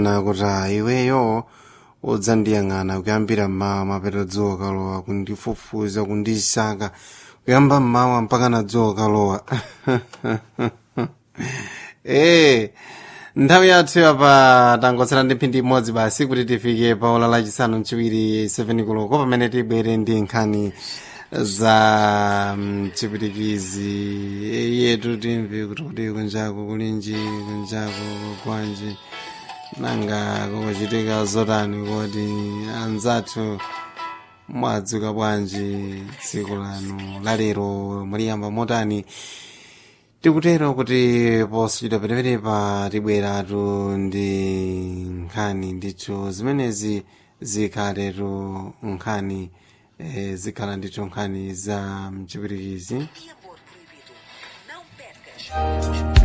kuti iweyo udzandiyang'ana kuyambira mmawa mapeto dzuwa kalowa kundifufuza kundisaka kuyamba mmawa mpaka na dzuwa kalowa. Nthawi yathu apa tangotsala ndi mphindi imodzi basi kuti tifike pa ola lachisanu mchiwiri 7 koloko pamene tibwere ndi nkhani za mchipirikizi yetu timve kuti kunjaku kulinji kunjaku kwanji nanga kukuchitika zotani kodi anzathu mwadzuka bwanji tsiku lanu lalero muliyamba motani. Tikutero kuti posachita petepetepa tibweratu ndi nkhani ndithu zimenezi zikhaletu nkhani zikhala ndithu nkhani za mchipirikizi.